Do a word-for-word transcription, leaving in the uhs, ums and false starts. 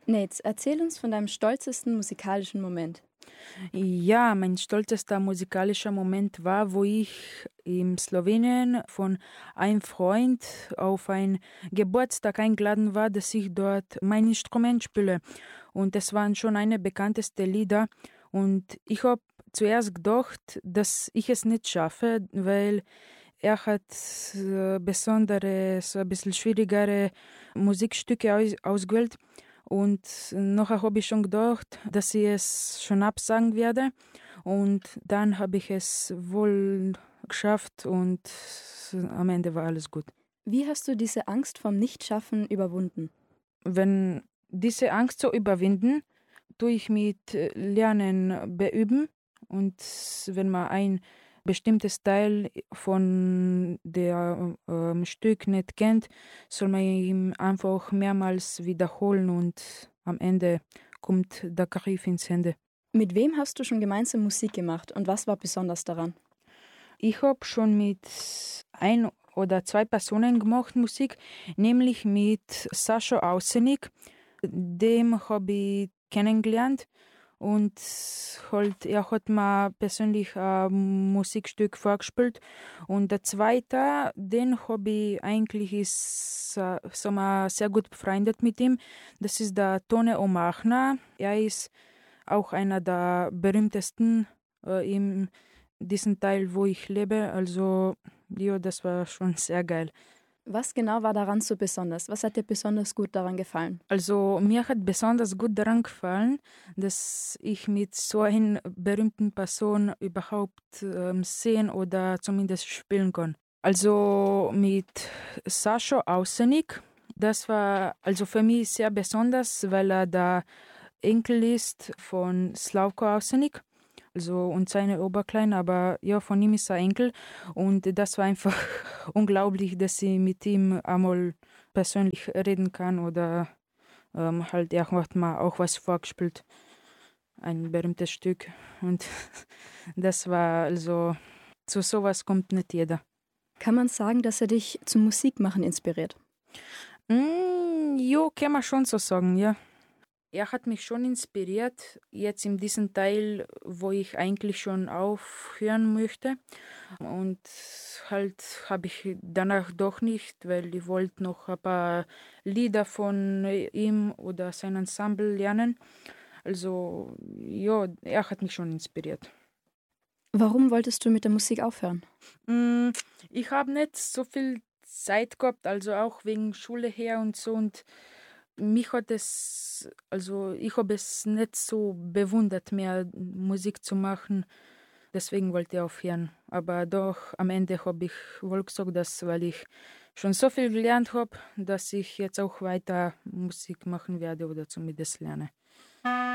Nate, erzähl uns von deinem stolzesten musikalischen Moment. Ja, mein stolzester musikalischer Moment war, wo ich in Slowenien von einem Freund auf einen Geburtstag eingeladen war, dass ich dort mein Instrument spiele. Und es waren schon eine bekannteste Lieder. Und ich habe zuerst gedacht, dass ich es nicht schaffe, weil er hat äh, besondere, so ein bisschen schwierigere Musikstücke aus, ausgewählt. Und nachher habe ich schon gedacht, dass ich es schon absagen werde. Und dann habe ich es wohl geschafft und am Ende war alles gut. Wie hast du diese Angst vom Nichtschaffen überwunden? Wenn diese Angst zu überwinden, tue ich mit Lernen beüben. Und wenn man ein bestimmtes Teil von der ähm, Stück nicht kennt, soll man ihn einfach mehrmals wiederholen und am Ende kommt der Griff ins Ende. Mit wem hast du schon gemeinsam Musik gemacht und was war besonders daran? Ich habe schon mit ein oder zwei Personen gemacht Musik, nämlich mit Sascha Ausenik. Dem habe ich kennengelernt und halt, er hat mir persönlich ein Musikstück vorgespielt. Und der zweite, den habe ich eigentlich, ist, äh, so mal sehr gut befreundet mit ihm. Das ist der Tone Omachna. Er ist auch einer der berühmtesten äh, in diesem Teil, wo ich lebe. Also, ja, das war schon sehr geil. Was genau war daran so besonders? Was hat dir besonders gut daran gefallen? Also mir hat besonders gut daran gefallen, dass ich mit so einer berühmten Person überhaupt ähm, sehen oder zumindest spielen kann. Also mit Sascha Ausenik, das war also für mich sehr besonders, weil er der Enkel ist von Slavko Ausenik. Also und seine Oberklein, aber ja, von ihm ist er Enkel und das war einfach unglaublich, dass ich mit ihm einmal persönlich reden kann oder ähm, halt er hat mal auch was vorgespielt, ein berühmtes Stück und das war also, zu sowas kommt nicht jeder. Kann man sagen, dass er dich zum Musikmachen inspiriert? Mm, jo, kann man schon so sagen, ja. Er hat mich schon inspiriert, jetzt in diesem Teil, wo ich eigentlich schon aufhören möchte. Und halt habe ich danach doch nicht, weil ich wollte noch ein paar Lieder von ihm oder sein Ensemble lernen. Also ja, er hat mich schon inspiriert. Warum wolltest du mit der Musik aufhören? Mm, Ich habe nicht so viel Zeit gehabt, also auch wegen Schule her und so und mich hat es, also ich habe es nicht so bewundert, mehr Musik zu machen. Deswegen wollte ich aufhören. Aber doch am Ende habe ich wohl gesagt, dass, weil ich schon so viel gelernt habe, dass ich jetzt auch weiter Musik machen werde oder zumindest lerne.